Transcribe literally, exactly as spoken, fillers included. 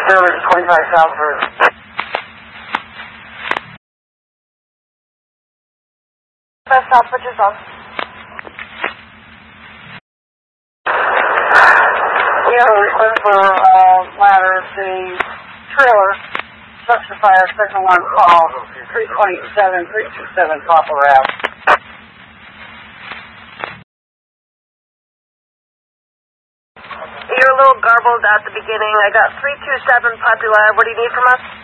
Service twenty-five South First. First South, put yours on. We have a request for uh, ladder, the trailer, structure fire, second one call, three twenty-seven, three twenty-seven Poplar Ave. You're a little garbled at the beginning. I got three two seven Poplar Ave. What do you need from us?